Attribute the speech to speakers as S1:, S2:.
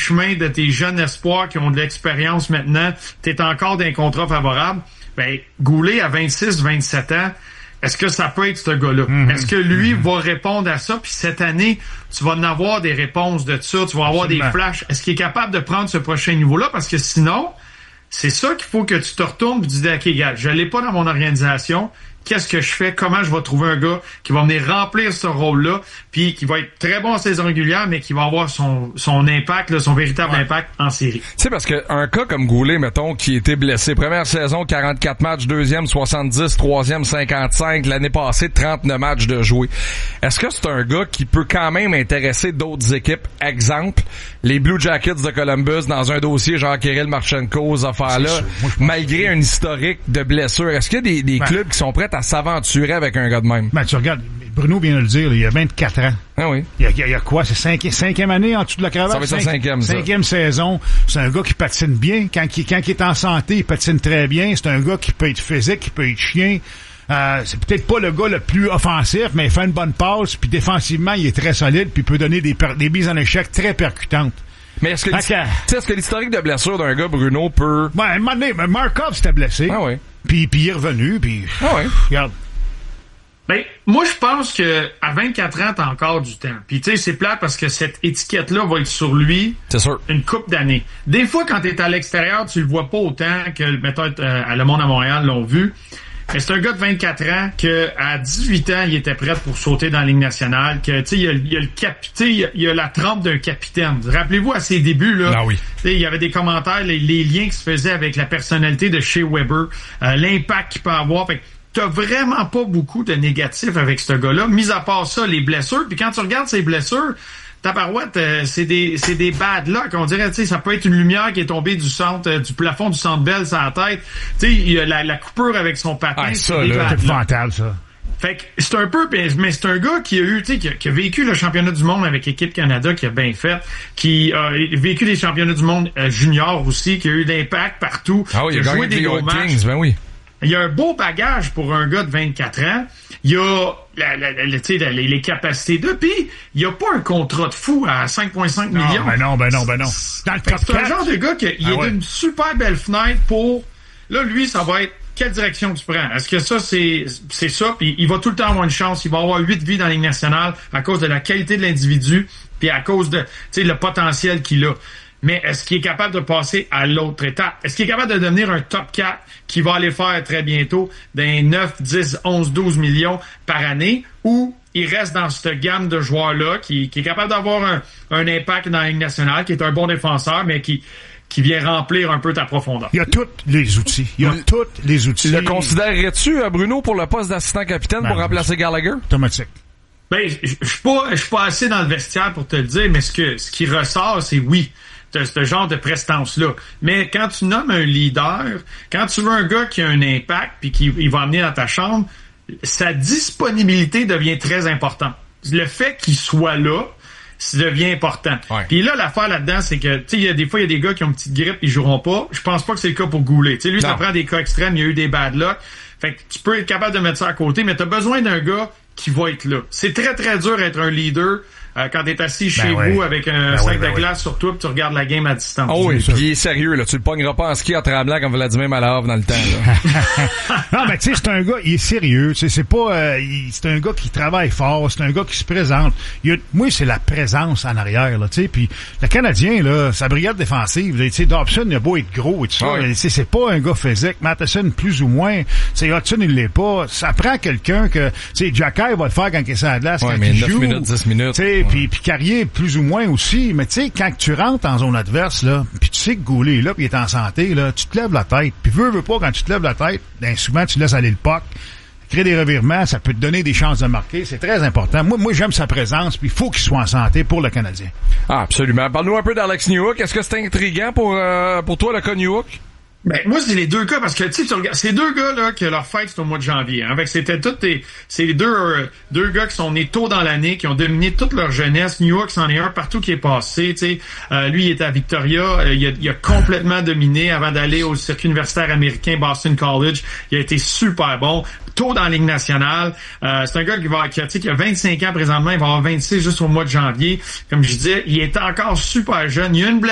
S1: chemin de tes jeunes espoirs qui ont de l'expérience maintenant, t'es encore dans un contrat favorable, ben, Goulet à 26, 27 ans, est-ce que ça peut être ce gars-là? Est-ce que lui va répondre à ça? Puis cette année, tu vas en avoir des réponses de ça, tu vas avoir des flashs. Est-ce qu'il est capable de prendre ce prochain niveau-là? Parce que sinon, c'est ça qu'il faut que tu te retournes et tu dis, OK, gars, je l'ai pas dans mon organisation. Qu'est-ce que je fais? Comment je vais trouver un gars qui va venir remplir ce rôle-là, puis qui va être très bon en saison régulière, mais qui va avoir son impact, là, son véritable impact en série.
S2: Tu sais, parce que un cas comme Goulet, mettons, qui était blessé, première saison, 44 matchs, deuxième, 70, troisième, 55, l'année passée, 39 matchs de jouer. Est-ce que c'est un gars qui peut quand même intéresser d'autres équipes? Exemple, les Blue Jackets de Columbus dans un dossier genre Kirill Marchenko, ces affaires-là, malgré un historique de blessures. Est-ce qu'il y a des clubs qui sont prêts à s'aventurer avec un gars de même?
S3: Ben, tu regardes, Bruno vient de le dire, il y a 24 ans.
S2: Ah oui.
S3: Il y a quoi? C'est cinquième année en dessous de la cravate?
S2: Ça va être sa cinquième, ça.
S3: Cinquième saison. C'est un gars qui patine bien. Quand il est en santé, il patine très bien. C'est un gars qui peut être physique, qui peut être chien. C'est peut-être pas le gars le plus offensif, mais il fait une bonne passe, puis défensivement, il est très solide, puis il peut donner des mises en échec très percutantes.
S2: Mais est-ce que l'historique de blessure d'un gars, Bruno, peut...
S3: Ouais, à un moment donné, Markov s'était blessé.
S2: Ah oui.
S3: Puis il est revenu, puis...
S2: Ah oui.
S1: Regarde. Ben, moi, je pense que à 24 ans, t'as encore du temps. Puis, tu sais, c'est plate parce que cette étiquette-là va être sur lui.
S2: C'est sûr.
S1: Une couple d'années. Des fois, quand t'es à l'extérieur, tu le vois pas autant que, mettons, à Le Monde à Montréal l'ont vu. Mais c'est un gars de 24 ans que à 18 ans, il était prêt pour sauter dans la Ligue nationale, que tu sais il y a la trempe d'un capitaine. Rappelez-vous à ses débuts là,
S2: ah oui.
S1: Il y avait des commentaires, les liens qui se faisaient avec la personnalité de Shea Weber, l'impact qu'il peut avoir. Fait que t'as vraiment pas beaucoup de négatifs avec ce gars-là, mis à part ça les blessures. Puis quand tu regardes ses blessures, tabarouette, c'est des bad luck. On dirait, tu sais, ça peut être une lumière qui est tombée du plafond du Centre Bell sur la tête. Tu sais, il y a la coupure avec son patin.
S3: Ça, là, c'est épouvantable, ça.
S1: Fait que c'est un peu, mais c'est un gars qui a eu, tu sais, qui a vécu le championnat du monde avec l'équipe Canada, qui a bien fait, qui a vécu les championnats du monde junior aussi, qui a eu d'impact partout.
S2: Ah oui,
S1: qui a joué des gros matchs.
S2: Kings, ben oui.
S1: Il y a un beau bagage pour un gars de 24 ans. Il y a les capacités de, puis il y a pas un contrat de fou à 5,5 millions.
S3: Ben non. Dans le top 4.
S1: C'est un genre de gars qui est d'une super belle fenêtre pour... Là, lui, ça va être quelle direction tu prends? Est-ce que ça, c'est ça? Puis il va tout le temps avoir une chance. Il va avoir 8 vies dans la Ligue nationale à cause de la qualité de l'individu, puis à cause de le potentiel qu'il a. Mais est-ce qu'il est capable de passer à l'autre étape? Est-ce qu'il est capable de devenir un top 4 qui va aller faire très bientôt des 9, 10, 11, 12 millions par année, ou il reste dans cette gamme de joueurs-là qui est capable d'avoir un impact dans la Ligue nationale, qui est un bon défenseur, mais qui vient remplir un peu ta profondeur?
S3: Il y a tous les outils.
S2: Le considérerais-tu, Bruno, pour le poste d'assistant capitaine pour remplacer Gallagher?
S3: Automatique.
S1: Ben, je suis pas assez dans le vestiaire pour te le dire, mais ce qui ressort, c'est oui. Ce genre de prestance-là. Mais quand tu nommes un leader, quand tu veux un gars qui a un impact puis il va amener dans ta chambre, sa disponibilité devient très importante. Le fait qu'il soit là, ça devient important.
S2: Ouais.
S1: Puis là, l'affaire là-dedans, c'est que, tu sais, des fois, il y a des gars qui ont une petite grippe, ils joueront pas. Je pense pas que c'est le cas pour Goulet. Tu sais, lui, ça prend des cas extrêmes, il y a eu des bad luck. Fait que tu peux être capable de mettre ça à côté, mais t'as besoin d'un gars qui va être là. C'est très, très dur d'être un leader quand t'es assis chez vous avec un sac de glace sur toi pis tu regardes la game à distance.
S2: Oh oui, pis il est sérieux, là. Tu le pogneras pas en ski en tremblant comme Vladimir Malahov dans le temps, là.
S3: Non, mais tu sais, c'est un gars, il est sérieux. Tu sais, c'est pas, c'est un gars qui travaille fort. C'est un gars qui se présente. Moi, c'est la présence en arrière, là, tu sais. Puis le Canadien, là, sa brigade défensive, tu sais, Dobson, il a beau être gros et tout ça. Tu sais, c'est pas un gars physique. Matheson, plus ou moins. Tu sais, Hudson, il l'est pas. Ça prend quelqu'un que, tu sais, Jacky va le faire quand il est sur la glace.
S2: Ouais,
S3: quand
S2: mais
S3: il
S2: 9
S3: joue.
S2: minutes, 10 minutes.
S3: Tu sais, puis Carrier, plus ou moins aussi. Mais tu sais, quand tu rentres en zone adverse, là, puis tu sais que Goulet est là, puis il est en santé, là, tu te lèves la tête. Puis veux pas, quand tu te lèves la tête, ben, souvent, tu laisses aller le puck. Créer des revirements, ça peut te donner des chances de marquer. C'est très important. Moi, j'aime sa présence, puis il faut qu'il soit en santé pour le Canadien.
S2: Ah, absolument. Parle-nous un peu d'Alex Newhook. Est-ce que c'est intriguant pour toi, le cas Newhook?
S1: Ben, moi, c'est les deux cas, parce que, tu sais, regardes, ces deux gars-là, que leur fête, c'est au mois de janvier, hein. Fait que c'était c'est les deux gars qui sont nés tôt dans l'année, qui ont dominé toute leur jeunesse. Newhook, c'en est un partout qui est passé, tu sais. Lui, il était à Victoria. Il a complètement dominé avant d'aller au circuit universitaire américain Boston College. Il a été super bon. Tôt dans la Ligue nationale. C'est un gars qui a 25 ans présentement. Il va avoir 26 juste au mois de janvier. Comme je disais, il est encore super jeune. Il y a une blessure